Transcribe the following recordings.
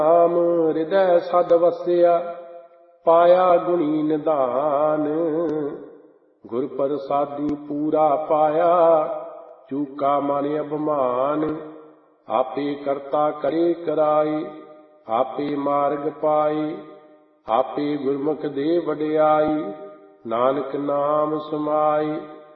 ਨਾਮ ਹਿਰਦੈ ਸਦ ਵਸਿਆ, ਪਾਇਆ ਗੁਣੀ ਨਿਧਾਨ। ਗੁਰ ਪ੍ਰਸਾਦੀ ਪੂਰਾ ਪਾਇਆ, ਚੂਕਾ ਮਨ ਅਭਿਮਾਨ। ਆਪੇ ਕਰਤਾ ਕਰੇ ਕਰਾਈ, ਆਪੇ ਮਾਰਗ ਪਾਈ। ਆਪੇ ਗੁਰਮੁਖ ਦੇ ਵਡਿਆਈ, ਨਾਨਕ ਨਾਮ ਸਮਾਈ।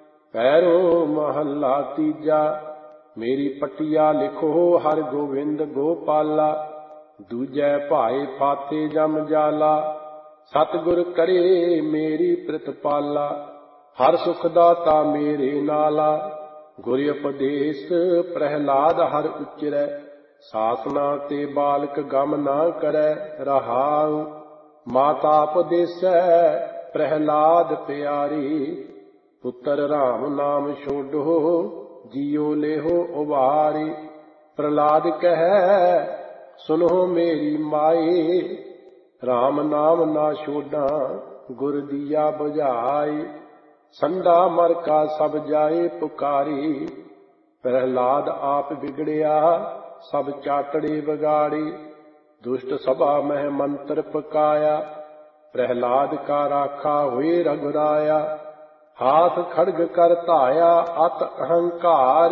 ਪੈਰੋ ਮਹੱਲਾ ਤੀਜਾ। ਮੇਰੀ ਪਟਿਆ ਲਿਖੋ ਹਰਿ ਗੋਬਿੰਦ ਗੋਪਾਲਾ। ਦੂਜੈ ਭਾਏ ਫਾਤੇ ਜਮ ਜਾਲਾ, ਸਤਿਗੁਰ ਕਰੇ ਮੇਰੀ ਪ੍ਰਿਤਪਾਲਾ। ਹਰ ਸੁਖ ਦਾਤਾ ਮੇਰੇ ਨਾਲਾ, ਗੁਰ ਉਪਦੇਸ਼ ਪ੍ਰਹਿਲਾਦ ਹਰਿ ਉਚਰੈ। ਸਾਸਨਾ ਤੇ ਬਾਲਕ ਗਮ ਨਾ ਕਰੈ ਰਹਾਉ, ਮਾਤਾ ਉਪਦੇਸੈ ਪ੍ਰਹਿਲਾਦ ਪਿਆਰੀ। ਪੁੱਤਰ ਰਾਮ ਨਾਮ ਛੋਡੋ, ਜੀਉ ਲੇਹੋ ਉਬਾਰੀ। ਪ੍ਰਹਿਲਾਦ ਕਹੈ ਸੁਨੋ ਮੇਰੀ ਮਾਏ, ਰਾਮ ਨਾਮ ਨਾ ਛੋਡਾਂ ਗੁਰ ਦੀਆ ਬੁਝਾਈ। ਸੰਡਾ ਮਰ ਕਾ ਸਭ ਜਾਏ ਪੁਕਾਰੀ, ਪ੍ਰਹਿਲਾਦ ਆਪ ਵਿਗੜਿਆ ਸਭ ਚਾਟੜੇ ਵਿਗਾੜੀ। ਦੁਸ਼ਟ ਸਭਾ ਮਹਿ ਮੰਤਰ ਪਕਾਇਆ, ਪ੍ਰਹਿਲਾਦ ਕਾ ਰਾਖਾ ਹੋਏ ਰਘੁਰਾਇਆ। ਹਾਥ ਖੜਗ ਕਰ ਧਾਇਆ ਅਤ ਅਹੰਕਾਰ,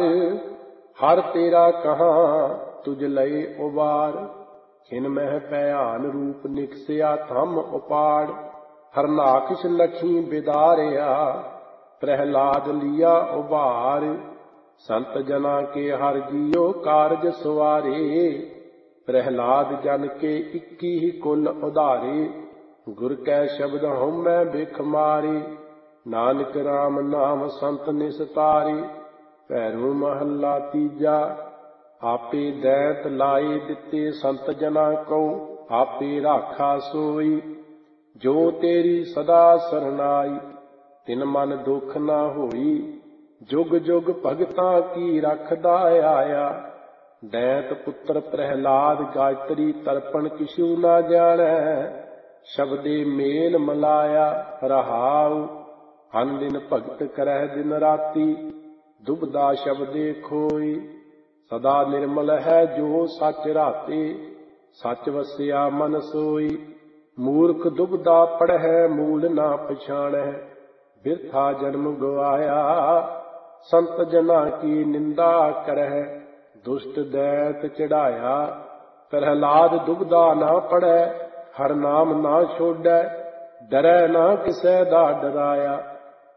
ਹਰ ਤੇਰਾ ਕਹਾਂ ਤੁਝ ਲਏ ਉਬਾਰ। ਖਿਨ ਮਹਿ ਭਿਆਨ ਰੂਪ ਨਿਕਸਿਆ ਥੰਮ ਉਪਾੜ, ਹਰਨਾਕਸ਼ ਲਖੀ ਬਿਦਾਰਿਆ, ਪ੍ਰਹਿਲਾਦ ਲਿਆ ਉਬਾਰ। ਸੰਤ ਜਨਾ ਕੇ ਹਰ ਜੀਓ ਕਾਰਜ ਸਵਾਰੇ, ਪ੍ਰਹਿਲਾਦ ਜਨ ਕੇ 21 ਕੁਲ ਉਧਾਰੇ। ਗੁਰ ਕੈ ਸ਼ਬਦ ਹਉਮੈ ਬਿਖ ਮਾਰੀ, ਨਾਨਕ ਰਾਮ ਨਾਮ ਸੰਤ ਨਿਸਤਾਰੀ। ਭੈਰੋ ਮਹੱਲਾ ਤੀਜਾ। ਆਪੇ ਦੈਂਤ ਲਾਏ ਦਿੱਤੇ ਸੰਤ ਜਨਾ ਕਉ, ਆਪੇ ਰਾਖਾ ਸੋਈ। ਜੋ ਤੇਰੀ ਸਦਾ ਸਰਨਾਈ, ਤਿਨ ਮਨ ਦੁਖ ਨਾ ਹੋਈ। ਜੁਗ ਜੁਗ ਭਗਤਾਂ ਕੀ ਰਖਦਾ ਆਇਆ, ਦੈਂਤ ਪੁੱਤਰ ਪ੍ਰਹਿਲਾਦ ਗਾਇਤਰੀ ਤਰਪਣ ਕਿਛੂ ਨਾ ਜਾਣੈ। ਸ਼ਬਦੇ ਮੇਲ ਮਲਾਇਆ ਰਹਾਉ, ਹਨ ਦਿਨ ਭਗਤ ਕਰਹਿ ਦਿਨ ਰਾਤੀ, ਦੁਬਦਾ ਸ਼ਬਦੇ ਖੋਈ। ਸਦਾ ਨਿਰਮਲ ਹੈ ਜੋ ਸੱਚ ਰਾਤੇ, ਸੱਚ ਵਸਿਆ ਮਨ ਸੋਈ। ਮੂਰਖ ਦੁਬਦਾ ਪੜ੍ਹੈ ਮੂਲ ਨਾ ਪਛਾਣੈ, ਬਿਰਥਾ ਜਨਮ ਗਵਾਇਆ। ਸੰਤ ਜਨਾ ਕੀ ਨਿੰਦਾ ਕਰਹਿ, ਦੁਸ਼ਟ ਦੈਤ ਚੜਾਇਆ। ਪ੍ਰਹਿਲਾਦ ਦੁਬਦਾ ਨਾ ਪੜ੍ਹੈ, ਹਰ ਨਾਮ ਨਾ ਛੋਡੈ, ਡਰੈ ਨਾ ਕਿਸੈ ਦਾ ਡਰਾਇਆ।